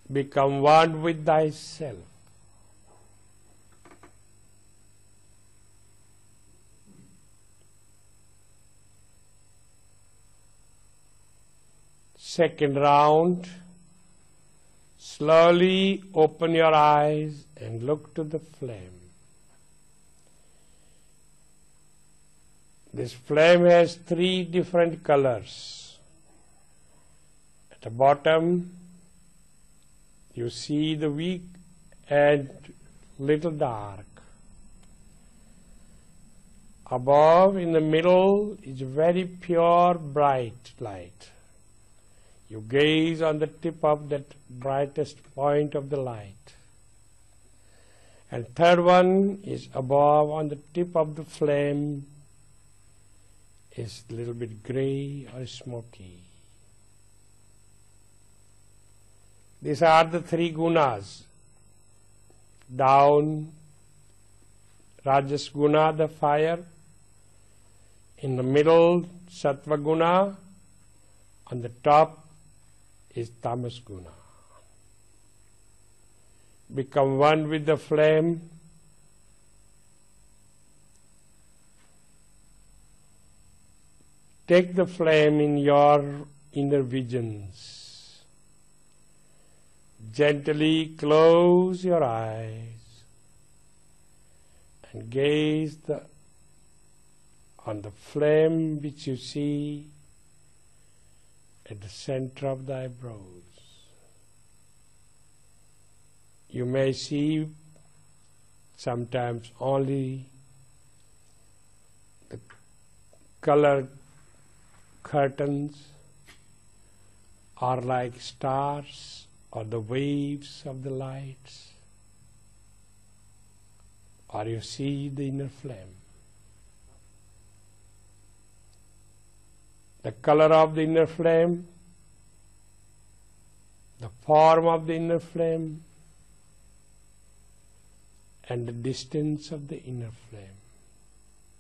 Become one with thyself. Second round. Slowly open your eyes and look to the flame. This flame has 3 different colors. At the bottom, you see the weak and little dark. Above, in the middle, is very pure, bright light. You gaze on the tip of that brightest point of the light. And third one is above, on the tip of the flame, is a little bit gray or smoky. These are the 3 gunas. Down, Rajas guna, the fire. In the middle, Sattva guna. On the top is Tamas guna. Become one with the flame. Take the flame in your inner visions. Gently close your eyes and gaze on the flame which you see at the center of thy brows. You may see sometimes only the color curtains, or like stars, or the waves of the lights, or you see the inner flame. The color of the inner flame, the form of the inner flame, and the distance of the inner flame.